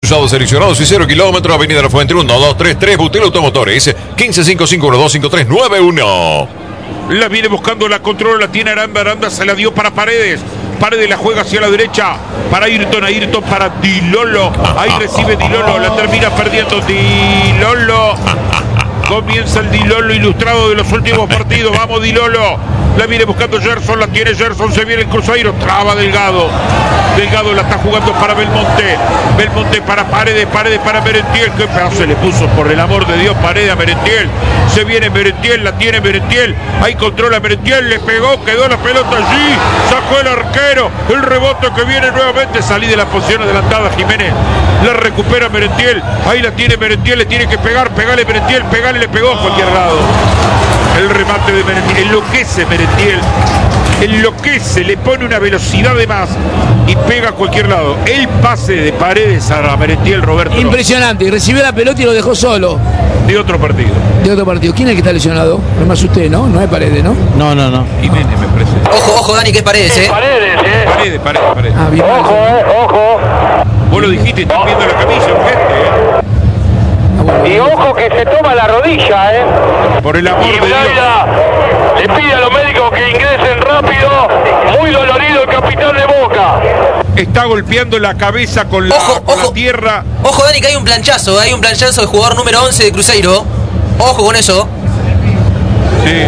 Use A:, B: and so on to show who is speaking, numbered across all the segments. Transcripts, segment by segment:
A: usados seleccionados y 0 kilómetros. Avenida La Fuente 1, 2, 3, 3. Butel Automotores. 1555125391.
B: La viene buscando, la controla, la tiene Aranda. Aranda se la dio para Paredes. Paredes la juega hacia la derecha para Ayrton. Ayrton para Di Lolo. Ahí recibe Di Lolo. La termina perdiendo Di Lolo. Comienza el Di Lolo ilustrado de los últimos partidos. Vamos, Di Lolo. La viene buscando Gerson. La tiene Gerson. Se viene el Cruzeiro. Traba Delgado. Delgado la está jugando para Belmonte. Belmonte para Paredes. Paredes para Merentiel. Qué pedazo le puso, por el amor de Dios, Paredes a Merentiel. Se viene Merentiel. La tiene Merentiel. Ahí controla Merentiel. Le pegó. Quedó la pelota allí. Sacó el arquero. El rebote que viene nuevamente. Salí de la posición adelantada, Jiménez. La recupera Merentiel. Ahí la tiene Merentiel. Le tiene que pegar. Pegale Merentiel. Pegale. Le pegó a cualquier lado. El remate de Merentiel. Enloquece Merentiel. Enloquece. Le pone una velocidad de más y pega a cualquier lado. El pase de Paredes a Merentiel, Roberto.
C: Impresionante. Y recibió la pelota y lo dejó solo.
B: De otro partido.
C: De otro partido. ¿Quién es el que está lesionado? No me asusté, ¿no? No es Paredes, ¿no?
D: No.
B: Jiménez, me parece.
E: Ojo, Dani, que es Paredes,
B: Paredes.
C: Ah, bien.
F: Ojo.
B: Vos lo dijiste, estás viendo la camisa, urgente,
F: Y ojo que se toma la rodilla,
B: Por el amor de Dios.
F: Le pide a los médicos que ingresen rápido. Muy dolorido el capitán de Boca.
B: Está golpeando la cabeza con la tierra.
E: Ojo, Dani, que hay un planchazo del jugador número 11 de Cruzeiro. Ojo con eso.
B: Sí.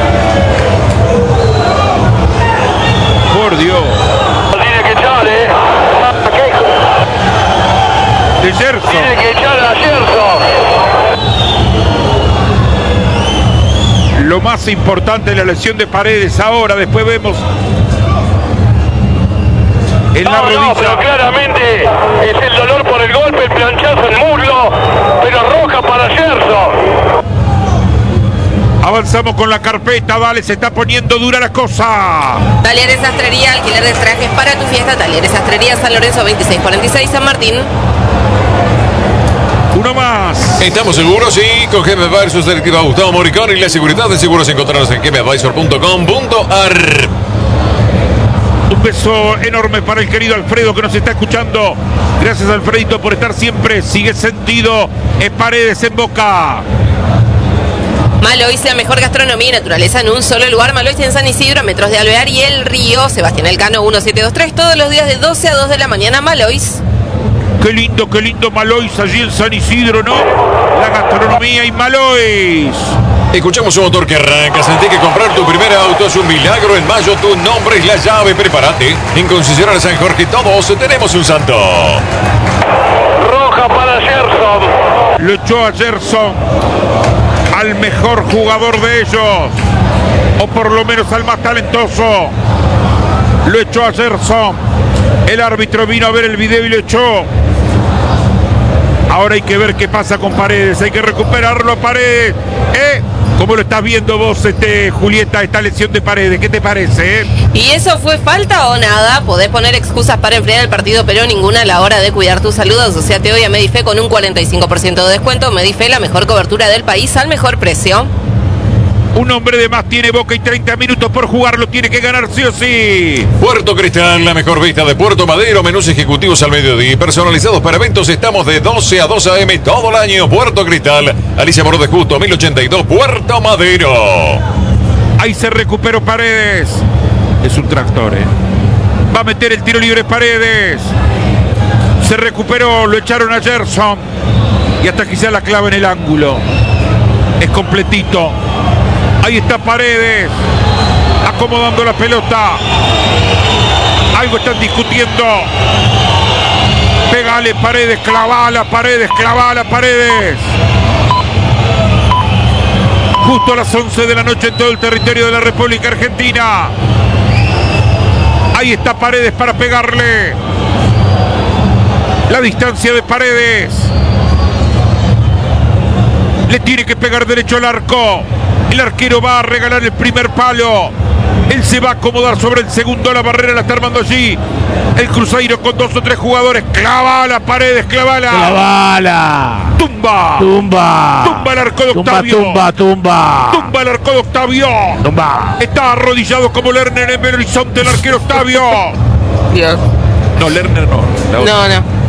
B: Por Dios.
F: Tiene que echar,
B: De Gerson.
F: Tiene que echar a Gerson.
B: Lo más importante es la lesión de Paredes ahora. Después vemos en la rodilla.
F: No, pero claramente es el dolor por el golpe, el planchazo, el muslo. Pero roja para Gerson.
B: Avanzamos con la carpeta, dale, se está poniendo dura la cosa.
G: Talleres Sastrería, alquiler de trajes para tu fiesta. Talleres Sastrería, San Lorenzo 2646, San Martín.
B: Uno más.
A: Estamos seguros y con GM Advisors, directiva Gustavo Moricón y la seguridad de seguros encontrarlos en gmadvisor.com.ar.
B: Un beso enorme para el querido Alfredo que nos está escuchando. Gracias, Alfredito, por estar siempre. Sigue sentido en Paredes en Boca.
G: Malois, la mejor gastronomía y naturaleza en un solo lugar. Malois en San Isidro, a metros de Alvear y El Río. Sebastián Elcano 1723, todos los días de 12 a 2 de la mañana. Malois.
B: Qué lindo Malois allí en San Isidro, ¿no? La gastronomía y Malois.
A: Escuchamos un motor que arranca. Sentí que comprar tu primer auto es un milagro. En mayo tu nombre es la llave. Prepárate. En Concesionaria San Jorge todos tenemos un santo.
F: Roja para Gerson.
B: Lo echó a Gerson, al mejor jugador de ellos, o por lo menos al más talentoso. Lo echó a Gerson. El árbitro vino a ver el video y lo echó. Ahora hay que ver qué pasa con Paredes. Hay que recuperarlo a Paredes. ¿Cómo lo estás viendo vos, Julieta, esta lesión de Paredes? ¿Qué te parece?
G: ¿Y eso fue falta o nada? Podés poner excusas para enfriar el partido, pero ninguna a la hora de cuidar tu salud. Asociate hoy a Medife con un 45% de descuento. Medife, la mejor cobertura del país al mejor precio.
B: Un hombre de más tiene Boca y 30 minutos por jugar, lo tiene que ganar sí o sí.
A: Puerto Cristal, la mejor vista de Puerto Madero, menús ejecutivos al mediodía, personalizados para eventos. Estamos de 12 a 2 a.m. todo el año. Puerto Cristal, Alicia Moró de Justo, 1082, Puerto Madero.
B: Ahí se recuperó Paredes. Es un tractor, Va a meter el tiro libre Paredes. Se recuperó, lo echaron a Gerson. Y hasta quizá la clava en el ángulo. Es completito. Ahí está Paredes, acomodando la pelota. Algo están discutiendo. Pégale Paredes, clavala Paredes, clavala Paredes. Justo a las 11 de la noche en todo el territorio de la República Argentina. Ahí está Paredes para pegarle. La distancia de Paredes. Le tiene que pegar derecho al arco. El arquero va a regalar el primer palo. Él se va a acomodar sobre el segundo. La barrera la está armando allí el Cruzeiro con 2 o 3 jugadores. Clavala Paredes, clavala.
C: Clavala.
B: Tumba.
C: Tumba.
B: Tumba el arco de Octavio.
C: Tumba.
B: Tumba el arco de Octavio.
C: Tumba.
B: Está arrodillado como Lerner en Belo Horizonte el arquero Octavio.
G: Dios.
B: No, Lerner no.
G: No.